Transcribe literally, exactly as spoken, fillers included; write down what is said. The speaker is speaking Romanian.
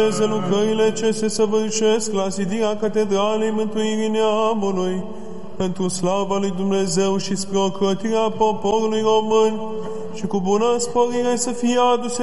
lucrările ce se săvârșesc la zidirea Catedralei Mântuirii Neamului, pentru slava lui Dumnezeu și spre ocrotirea poporului român, și cu bună sporire să fie aduse